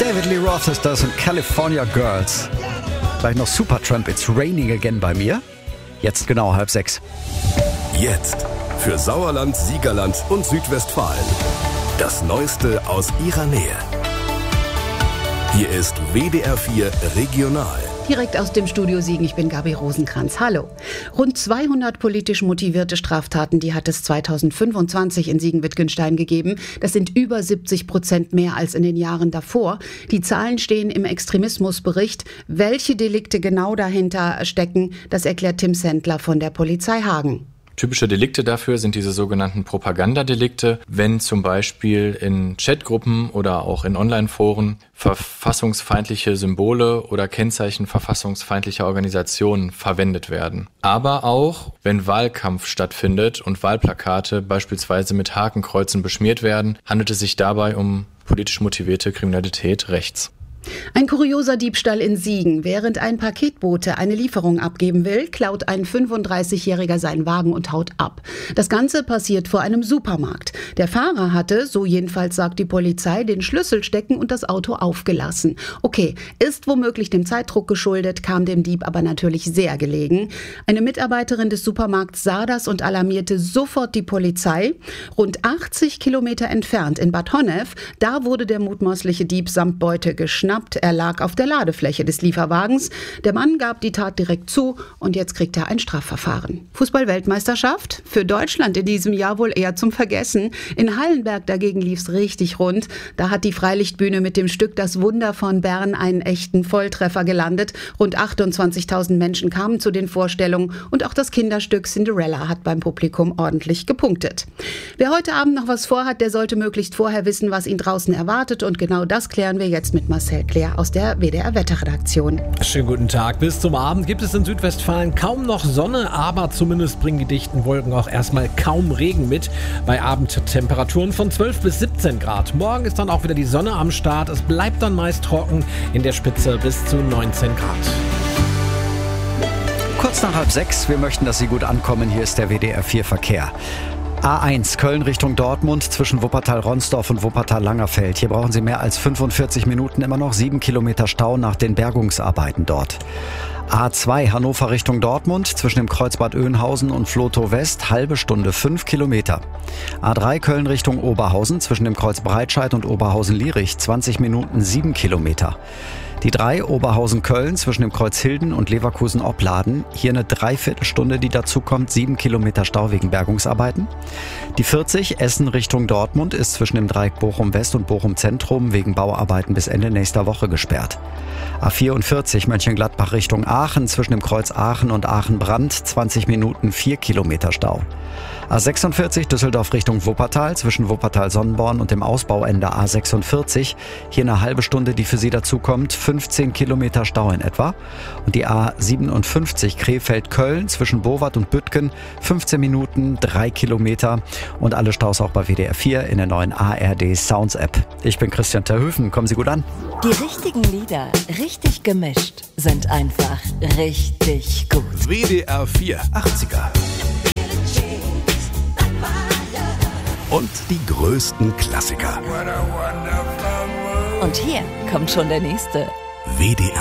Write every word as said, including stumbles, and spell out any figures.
David Lee Roth ist das und California Girls. Gleich noch Supertramp, It's Raining Again bei mir. Jetzt genau halb sechs. Jetzt für Sauerland, Siegerland und Südwestfalen. Das Neueste aus ihrer Nähe. Hier ist W D R vier Regional. Direkt aus dem Studio Siegen, ich bin Gabi Rosenkranz. Hallo. Rund zweihundert politisch motivierte Straftaten, die hat es zweitausendfünfundzwanzig in Siegen-Wittgenstein gegeben. Das sind über siebzig Prozent mehr als in den Jahren davor. Die Zahlen stehen im Extremismusbericht. Welche Delikte genau dahinter stecken, das erklärt Tim Sendler von der Polizei Hagen. Typische Delikte dafür sind diese sogenannten Propagandadelikte, wenn zum Beispiel in Chatgruppen oder auch in Online-Foren verfassungsfeindliche Symbole oder Kennzeichen verfassungsfeindlicher Organisationen verwendet werden. Aber auch, wenn Wahlkampf stattfindet und Wahlplakate beispielsweise mit Hakenkreuzen beschmiert werden, handelt es sich dabei um politisch motivierte Kriminalität rechts. Ein kurioser Diebstahl in Siegen. Während ein Paketbote eine Lieferung abgeben will, klaut ein fünfunddreißigjähriger seinen Wagen und haut ab. Das Ganze passiert vor einem Supermarkt. Der Fahrer hatte, so jedenfalls sagt die Polizei, den Schlüssel stecken und das Auto aufgelassen. Okay, ist womöglich dem Zeitdruck geschuldet, kam dem Dieb aber natürlich sehr gelegen. Eine Mitarbeiterin des Supermarkts sah das und alarmierte sofort die Polizei. Rund achtzig Kilometer entfernt in Bad Honnef, da wurde der mutmaßliche Dieb samt Beute geschnappt. Er lag auf der Ladefläche des Lieferwagens. Der Mann gab die Tat direkt zu und jetzt kriegt er ein Strafverfahren. Fußball-Weltmeisterschaft? Für Deutschland in diesem Jahr wohl eher zum Vergessen. In Hallenberg dagegen lief's richtig rund. Da hat die Freilichtbühne mit dem Stück Das Wunder von Bern einen echten Volltreffer gelandet. Rund achtundzwanzigtausend Menschen kamen zu den Vorstellungen und auch das Kinderstück Cinderella hat beim Publikum ordentlich gepunktet. Wer heute Abend noch was vorhat, der sollte möglichst vorher wissen, was ihn draußen erwartet und genau das klären wir jetzt mit Marcel Claire aus der W D R-Wetterredaktion. Schönen guten Tag. Bis zum Abend gibt es in Südwestfalen kaum noch Sonne, aber zumindest bringen die dichten Wolken auch erstmal kaum Regen mit. Bei Abendtemperaturen von zwölf bis siebzehn Grad. Morgen ist dann auch wieder die Sonne am Start. Es bleibt dann meist trocken, in der Spitze bis zu neunzehn Grad. Kurz nach halb sechs, wir möchten, dass Sie gut ankommen. Hier ist der W D R vier Verkehr. A eins, Köln Richtung Dortmund zwischen Wuppertal-Ronsdorf und Wuppertal-Langerfeld. Hier brauchen Sie mehr als fünfundvierzig Minuten, immer noch sieben Kilometer Stau nach den Bergungsarbeiten dort. A zwei, Hannover Richtung Dortmund zwischen dem Kreuz Bad Oeynhausen und Vlotho West, halbe Stunde, fünf Kilometer. A drei, Köln Richtung Oberhausen zwischen dem Kreuz Breitscheid und Oberhausen-Lierich, zwanzig Minuten, sieben Kilometer. Die drei, Oberhausen-Köln zwischen dem Kreuz Hilden und Leverkusen-Opladen. Hier eine Dreiviertelstunde, die dazukommt, sieben Kilometer Stau wegen Bergungsarbeiten. Die vierzig, Essen Richtung Dortmund, ist zwischen dem Dreieck Bochum-West und Bochum-Zentrum wegen Bauarbeiten bis Ende nächster Woche gesperrt. A vierundvierzig, Mönchengladbach Richtung Aachen zwischen dem Kreuz Aachen und Aachen-Brand, zwanzig Minuten, vier Kilometer Stau. A sechsundvierzig, Düsseldorf Richtung Wuppertal zwischen Wuppertal-Sonnenborn und dem Ausbauende A sechsundvierzig. Hier eine halbe Stunde, die für Sie dazukommt, fünfzehn Kilometer Stau in etwa. Und die A siebenundfünfzig, Krefeld-Köln zwischen Bowat und Büttgen, fünfzehn Minuten, drei Kilometer. Und alle Staus auch bei W D R vier in der neuen A R D Sounds App. Ich bin Christian Terhöfen, kommen Sie gut an. Die richtigen Lieder, richtig gemischt, sind einfach richtig gut. W D R vier achtziger. Und die größten Klassiker. Und hier kommt schon der nächste. W D R